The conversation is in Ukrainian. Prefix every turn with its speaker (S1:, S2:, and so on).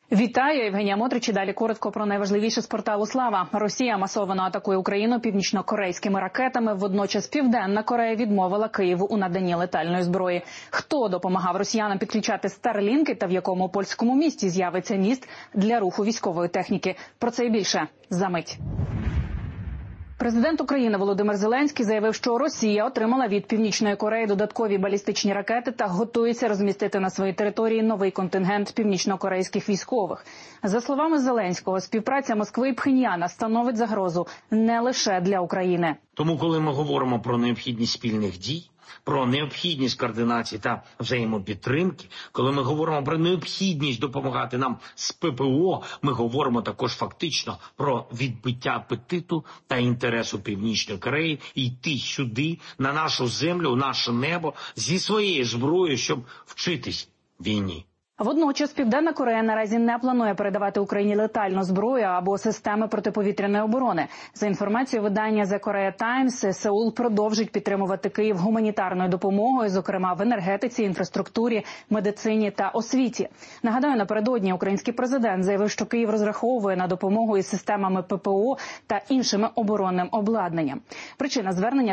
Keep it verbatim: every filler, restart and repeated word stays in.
S1: Вітаю, Євгенія Мотрич. І далі коротко про найважливіше з порталу «Слава». Росія масово атакує Україну північно-корейськими ракетами. Водночас Південна Корея відмовила Києву у наданні летальної зброї. Хто допомагав росіянам підключати старлінки та в якому польському місті з'явиться міст для руху військової техніки? Про це і більше за мить. Президент України Володимир Зеленський заявив, що Росія отримала від Північної Кореї додаткові балістичні ракети та готується розмістити на своїй території новий контингент північно-корейських військових. За словами Зеленського, співпраця Москви і Пхеньяна становить загрозу не лише для України.
S2: Тому, коли ми говоримо про необхідність спільних дій, про необхідність координації та взаємопідтримки, коли ми говоримо про необхідність допомагати нам з ППО, ми говоримо також фактично про відбиття апетиту та інтересу Північної Кореї йти сюди, на нашу землю, наше небо, зі своєю зброєю, щоб вчитись війні.
S1: Водночас Південна Корея наразі не планує передавати Україні летальну зброю або системи протиповітряної оборони. За інформацією видання The Korea Times, Сеул продовжить підтримувати Київ гуманітарною допомогою, зокрема в енергетиці, інфраструктурі, медицині та освіті. Нагадаю, напередодні український президент заявив, що Київ розраховує на допомогу із системами ППО та іншими оборонним обладнанням. Причина звернення